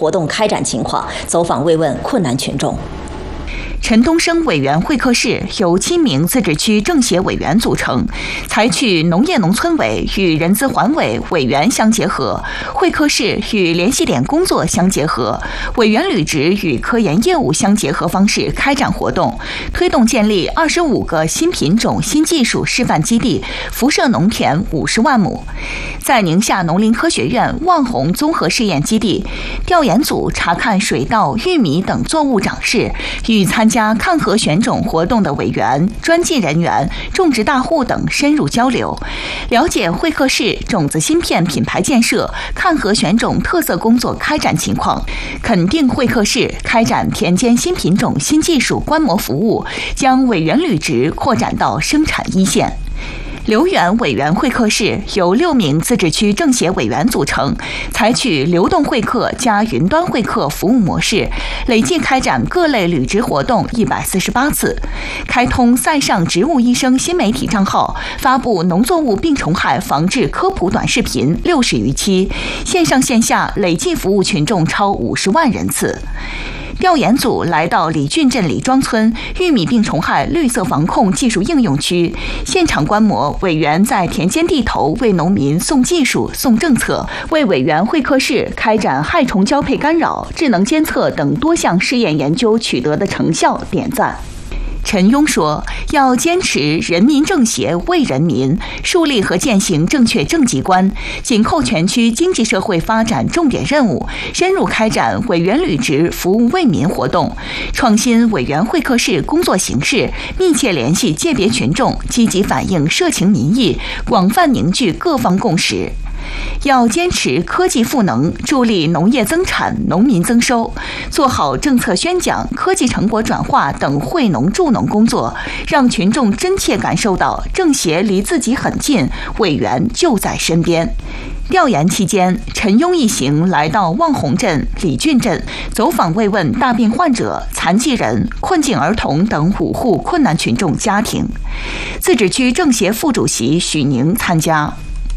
活动开展情况，走访慰问困难群众。 陈东升委员会客室由7名自治区政协委员组成，采取农业农村委与人资环委委员相结合，会客室与联系点工作相结合，委员履职与科研业务相结合方式开展活动，推动建立25个新品种新技术示范基地，辐射农田50万亩。在宁夏农林科学院望红综合试验基地，调研组查看水稻、玉米等作物长势，与参加抗核选种活动的委员、专技人员、种植大户等深入交流，了解会客室种子芯片品牌建设、抗核选种特色工作开展情况，肯定会客室开展田间新品种新技术观摩服务，将委员履职扩展到生产一线。留园委员会客室由6名自治区政协委员组成，采取流动会客加云端会客服务模式，累计开展各类履职活动148次，开通塞上植物医生新媒体账号，发布农作物病虫害防治科普短视频60余期，线上线下累计服务群众超50万人次。调研组来到李郡镇李庄村玉米病虫害绿色防控技术应用区，现场观摩委员在田间地头为农民送技术、送政策，为委员会客室开展害虫交配干扰、智能监测等多项试验研究取得的成效点赞。陈庸说，要坚持人民政协为人民，树立和践行正确政绩观，紧扣全区经济社会发展重点任务，深入开展委员履职服务为民活动，创新委员会客室工作形式，密切联系界别群众，积极反映社情民意，广泛凝聚各方共识。要坚持科技赋能，助力农业增产、农民增收，做好政策宣讲、科技成果转化等惠农助农工作，让群众真切感受到政协离自己很近，委员就在身边。调研期间，陈庸一行来到望红镇、李郡镇，走访慰问大病患者、残疾人、困境儿童等5户困难群众家庭。自治区政协副主席许宁参加。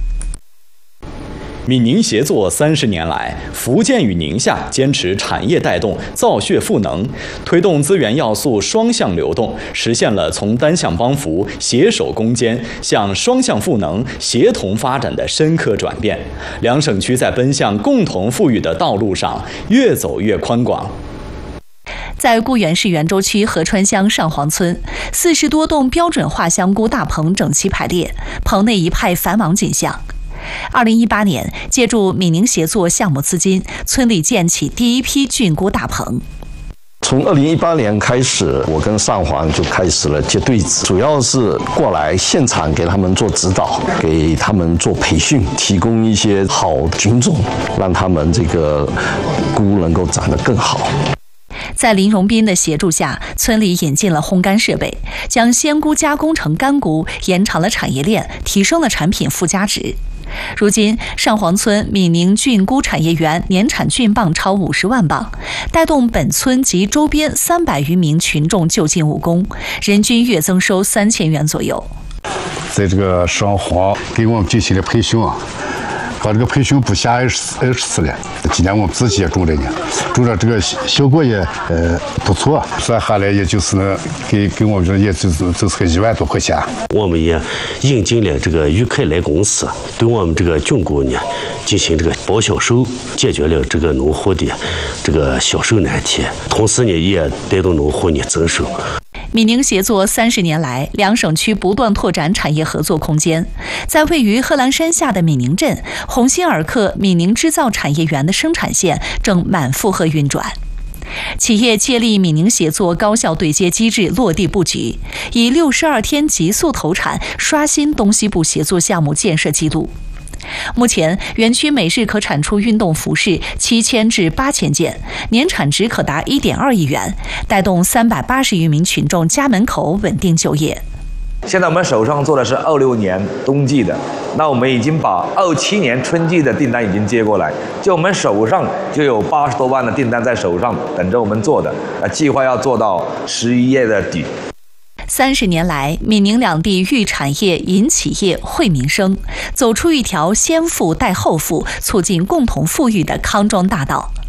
闽宁协作30年来，福建与宁夏坚持产业带动、造血赋能，推动资源要素双向流动，实现了从单向帮扶、携手攻坚向双向赋能、协同发展的深刻转变。两省区在奔向共同富裕的道路上越走越宽广。 在固原市元州区合川乡上黄村，40多栋标准化香菇大棚整齐排列，棚内一派繁忙景象。2018年，借助闽宁协作项目资金，村里建起第一批菌菇大棚。 从2018年开始，我跟上黄就开始了接对子，主要是过来现场给他们做指导，给他们做培训，提供一些好菌种，让他们这个菇能够长得更好。 在林荣斌的协助下，村里引进了烘干设备，将鲜菇加工成干菇，延长了产业链，提升了产品附加值。如今，上黄村闽宁菌菇产业园年产菌磅超50万磅，带动本村及周边300余名群众就近务工，人均月增收3000元左右。 在这个上黄给我们进行了培训啊。搞这个培训不下20次了，今年我们自己也种了呢，种了这个效果也不错，算下来也就是呢给我们这也就是个1万多块钱。 我们也引进了这个裕凯莱公司，对我们这个菌菇呢进行这个包销售，解决了这个农户的这个销售难题，同时呢也带动农户呢增收。 闽宁协作30年来，两省区不断拓展产业合作空间。在位于贺兰山下的闽宁镇，鸿星尔克闽宁制造产业园的生产线正满负荷运转。企业借力闽宁协作高效对接机制落地布局，以62天急速投产，刷新东西部协作项目建设纪录。目前，园区每日可产出运动服饰7000至8000件，年产值可达1.2亿元，带动380余名群众家门口稳定就业。 现在我们手上做的是26年冬季的，那我们已经把27年春季的订单已经接过来，就我们手上就有80多万的订单在手上等着我们做的，计划要做到11月的底。 30年来，闽宁两地育产业、引企业、惠民生，走出一条先富带后富、促进共同富裕的康庄大道。